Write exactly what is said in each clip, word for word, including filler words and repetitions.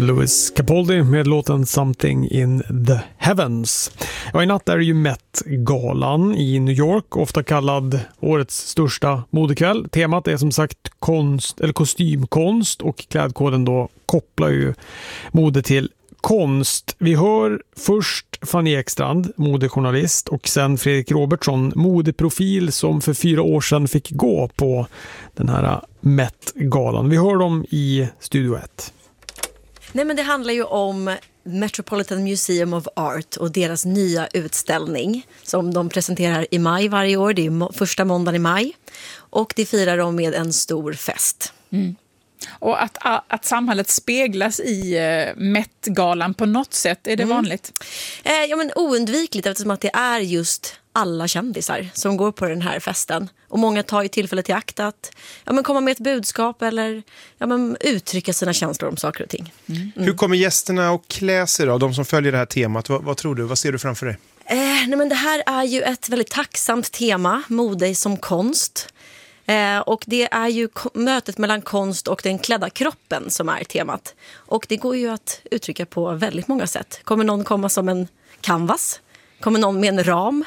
Louis Capaldi med låten Something in the Heavens. Ja, i natt är det ju Met-galan i New York, ofta kallad årets största modekväll. Temat är som sagt konst, eller kostymkonst, och klädkoden då kopplar ju mode till konst. Vi hör först Fanny Ekstrand, modejournalist, och sen Fredrik Robertsson, modeprofil som för fyra år sedan fick gå på den här Met-galan. Vi hör dem i Studio ett. Nej, men det handlar ju om Metropolitan Museum of Art och deras nya utställning som de presenterar i maj varje år. Det är må- första måndagen i maj, och det firar de med en stor fest. Mm. Och att, att samhället speglas i uh, Met-galan på något sätt, är det mm. vanligt? Eh, ja, men oundvikligt, eftersom att det är just alla kändisar som går på den här festen. Och många tar ju tillfället i akt att ja, men komma med ett budskap eller ja, men uttrycka sina känslor om saker och ting. Mm. Mm. Hur kommer gästerna att klä sig då, de som följer det här temat? Vad, vad tror du? Vad ser du framför dig? Eh, nej, men det här är ju ett väldigt tacksamt tema, mode som konst. Eh, och det är ju ko- mötet mellan konst och den klädda kroppen som är temat. Och det går ju att uttrycka på väldigt många sätt. Kommer någon komma som en canvas? Kommer någon med en ram?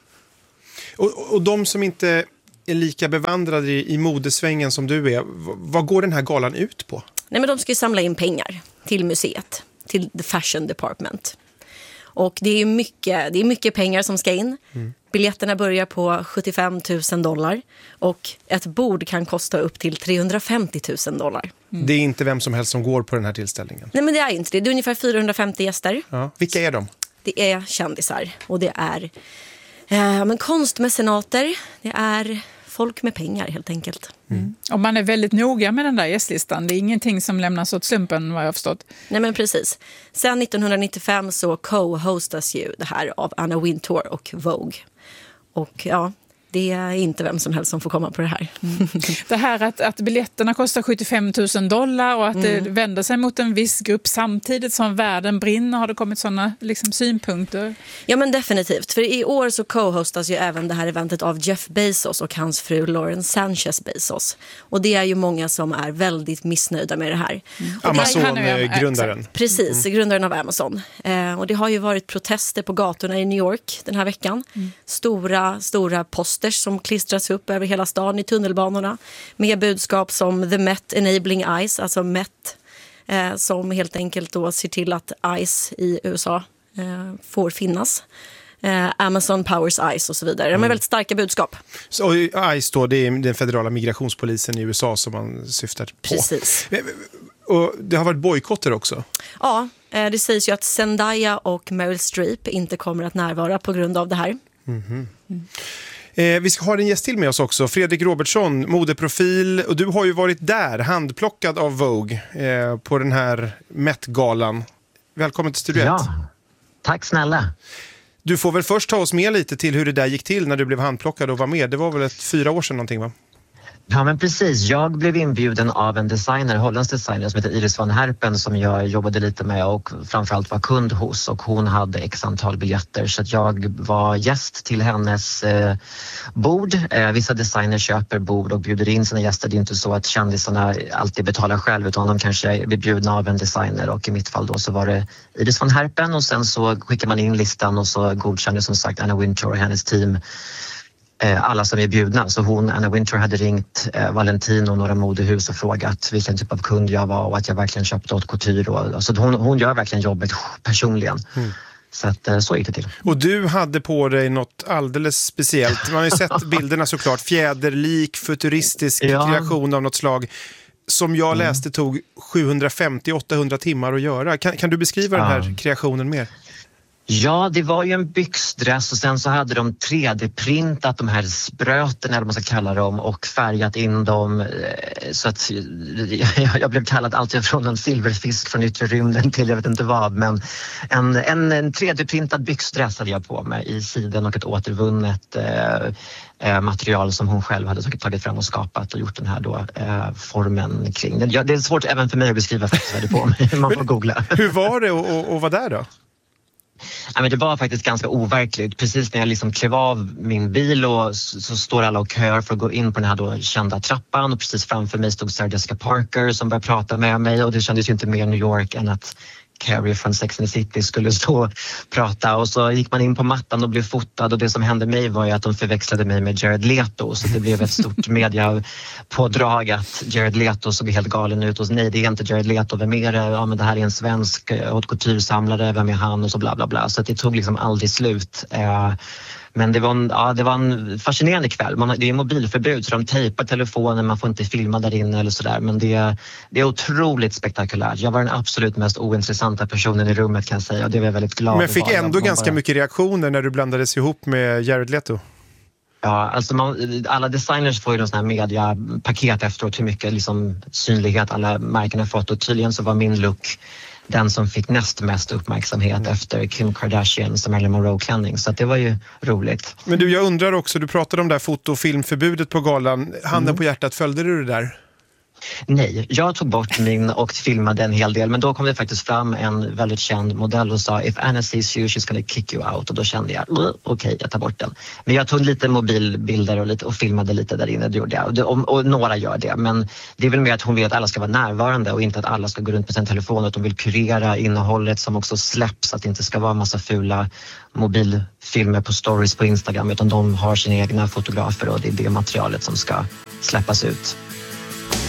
Och, och de som inte är lika bevandrade i, i modesvängen som du är, v- vad går den här galan ut på? Nej, men de ska ju samla in pengar till museet, till the fashion department. Och det är mycket, det är mycket pengar som ska in. Mm. Biljetterna börjar på sjuttiofem tusen dollar och ett bord kan kosta upp till trehundrafemtio tusen dollar. Mm. Det är inte vem som helst som går på den här tillställningen. Nej, men det är inte det. Det är ungefär fyrahundrafemtio gäster. Ja. Vilka är de? Det är kändisar och det är eh, men konstmecenater. Det är folk med pengar helt enkelt. Mm. Och man är väldigt noga med den där gästlistan. Det är ingenting som lämnas åt slumpen, vad jag har förstått. Nej, men precis. Sen nittonhundranittiofem så co-hostas ju det här av Anna Wintour och Vogue. Och ja, det är inte vem som helst som får komma på det här. Mm. Det här att, att biljetterna kostar sjuttiofem tusen dollar och att mm. det vänder sig mot en viss grupp samtidigt som världen brinner. Har det kommit sådana liksom, synpunkter? Ja, men definitivt. För i år så co-hostas ju även det här eventet av Jeff Bezos och hans fru Lauren Sanchez Bezos. Och det är ju många som är väldigt missnöjda med det här. Mm. Amazon-grundaren. Precis, mm. grundaren av Amazon. Eh, och det har ju varit protester på gatorna i New York den här veckan. Mm. Stora, stora poster som klistras upp över hela stan i tunnelbanorna med budskap som The Met Enabling Ice, alltså Met eh, som helt enkelt då ser till att ICE i U S A eh, får finnas. Eh, Amazon powers ICE och så vidare. De är väldigt starka budskap. Så, och ICE då, det är den federala migrationspolisen i U S A som man syftar på. Precis. Och det har varit bojkotter också. Ja, eh, det sägs ju att Zendaya och Meryl Streep inte kommer att närvara på grund av det här. Mm-hmm. Mm. Eh, vi ska ha en gäst till med oss också, Fredrik Robertsson, modeprofil, och du har ju varit där, handplockad av Vogue eh, på den här Met-galan. Välkommen till Studio ett. Ja, tack snälla. Du får väl först ta oss med lite till hur det där gick till när du blev handplockad och var med. Det var väl ett fyra år sedan någonting, va? Ja, men precis. Jag blev inbjuden av en designer, holländsk designer som heter Iris van Herpen, som jag jobbade lite med och framförallt var kund hos, och hon hade x antal biljetter, så att jag var gäst till hennes eh, bord. Eh, vissa designers köper bord och bjuder in sina gäster. Det är inte så att kändisarna alltid betalar själv, utan de kanske blir bjudna av en designer, och i mitt fall då så var det Iris van Herpen, och sen så skickar man in listan och så godkänner som sagt Anna Wintour och hennes team alla som är bjudna. Så hon, Anna Wintour, hade ringt eh, Valentino och några modehus och frågat vilken typ av kund jag var och att jag verkligen köpte åt couture. Och, alltså hon, hon gör verkligen jobbet personligen. Mm. Så att, eh, så gick det till. Och du hade på dig något alldeles speciellt. Man har ju sett bilderna såklart. Fjäderlik, futuristisk ja. kreation av något slag. Som jag läste tog sjuhundrafemtio till åttahundra timmar att göra. Kan, kan du beskriva ja. den här kreationen mer? Ja, det var ju en byxdress och sen så hade de tre D-printat de här spröten, eller vad man ska kalla dem, och färgat in dem så att jag blev kallad allt från en silverfisk från yttre rymden till jag vet inte vad, men en, en, en tre D-printad byxdress hade jag på mig i siden och ett återvunnet eh, material som hon själv hade tagit fram och skapat och gjort den här då, eh, formen kring. Det, det är svårt även för mig att beskriva faktiskt vad det på mig, man får googla. Hur var det att, att vara där då? Ja, men det var faktiskt ganska overkligt. Precis när jag liksom klev av min bil och så, så står alla och kör för att gå in på den här då kända trappan och precis framför mig stod Sarah Jessica Parker som började prata med mig och det kändes ju inte mer New York än att Carrie från Sex and the City skulle stå och prata och så gick man in på mattan och blev fotad och det som hände mig var ju att de förväxlade mig med Jared Leto så det blev ett stort mediapådrag att Jared Leto såg helt galen ut och nej det är inte Jared Leto, vem är det? Ja men det här är en svensk haute couture-samlare, vem är han? Och så bla bla bla så det tog liksom aldrig slut. Eh, Men det var, en, ja, det var en fascinerande kväll. Man, det är mobilförbud så de tejpar telefonen, man får inte filma där inne eller sådär. Men det, det är otroligt spektakulärt. Jag var den absolut mest ointressanta personen i rummet kan jag säga. Och det var jag väldigt glad. Men fick var. ändå man ganska bara... mycket reaktioner när du blandades ihop med Jared Leto. Ja, alltså man, alla designers får ju någon sån här mediapaket efteråt. Hur mycket liksom, synlighet alla märken har fått. Och tydligen så var min look den som fick näst mest uppmärksamhet efter Kim Kardashian som Marilyn Monroe-klänning. Så att det var ju roligt. Men du, jag undrar också, du pratade om det här foto- och filmförbudet på galan. Handen mm. på hjärtat, följde du det där? Nej, jag tog bort min och filmade en hel del. Men då kom det faktiskt fram en väldigt känd modell och sa if Anna sees you, she's gonna kick you out. Och då kände jag, okej, okay, jag tar bort den. Men jag tog lite mobilbilder och, lite, och filmade lite där inne. Det gjorde jag. Och, det, och, och några gör det. Men det är väl mer att hon vill att alla ska vara närvarande och inte att alla ska gå runt på sin telefon. Att de vill kurera innehållet som också släpps. Att det inte ska vara en massa fula mobilfilmer på stories på Instagram. Utan de har sina egna fotografer och det är det materialet som ska släppas ut.